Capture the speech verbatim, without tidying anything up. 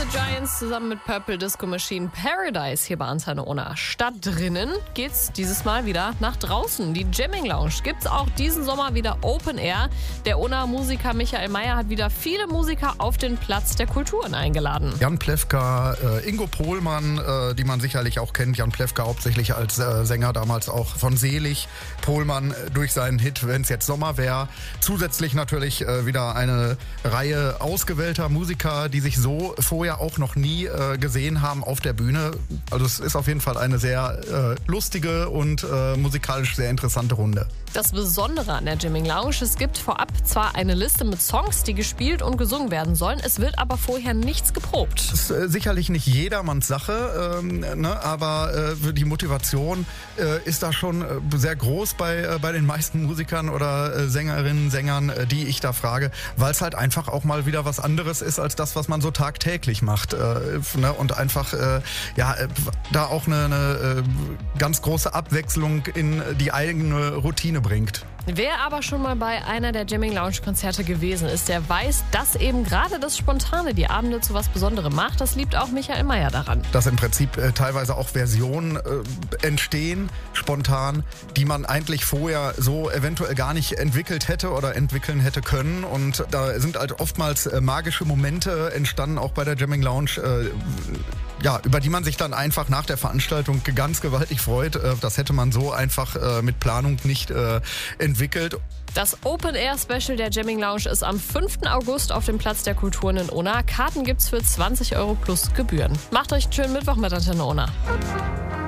the Giants zusammen mit Purple Disco Machine Paradise hier bei Antenne Unna. Statt drinnen geht's dieses Mal wieder nach draußen. Die Jamming Lounge gibt's auch diesen Sommer wieder Open Air. Der Unna-Musiker Michael Mayer hat wieder viele Musiker auf den Platz der Kulturen eingeladen. Jan Plewka, äh, Ingo Pohlmann, äh, die man sicherlich auch kennt. Jan Plewka hauptsächlich als äh, Sänger damals auch von Selig. Pohlmann äh, durch seinen Hit Wenn's jetzt Sommer wär. Zusätzlich natürlich äh, wieder eine Reihe ausgewählter Musiker, die sich so vorher auch noch nie äh, gesehen haben auf der Bühne. Also es ist auf jeden Fall eine sehr äh, lustige und äh, musikalisch sehr interessante Runde. Das Besondere an der Jamming Lounge, es gibt vorab zwar eine Liste mit Songs, die gespielt und gesungen werden sollen, es wird aber vorher nichts geprobt. Das ist äh, sicherlich nicht jedermanns Sache, ähm, ne, aber äh, die Motivation äh, ist da schon äh, sehr groß bei, äh, bei den meisten Musikern oder äh, Sängerinnen, Sängern, äh, die ich da frage, weil es halt einfach auch mal wieder was anderes ist als das, was man so tagtäglich macht. Äh, ne, und einfach äh, ja, äh, da auch eine, eine äh, ganz große Abwechslung in die eigene Routine bringt. Wer aber schon mal bei einer der Jamming Lounge Konzerte gewesen ist, der weiß, dass eben gerade das Spontane die Abende zu was Besonderem macht. Das liebt auch Michael Mayer daran. Dass im Prinzip äh, teilweise auch Versionen äh, entstehen, spontan, die man eigentlich vorher so eventuell gar nicht entwickelt hätte oder entwickeln hätte können. Und da sind halt oftmals äh, magische Momente entstanden, auch bei der Jamming Lounge, äh, ja, über die man sich dann einfach nach der Veranstaltung ganz gewaltig freut. Äh, das hätte man so einfach äh, mit Planung nicht äh, entwickelt. entwickelt. Das Open Air Special der Jamming Lounge ist am fünften August auf dem Platz der Kulturen in Unna. Karten gibt's für zwanzig Euro plus Gebühren. Macht euch einen schönen Mittwoch mit Antenne Unna.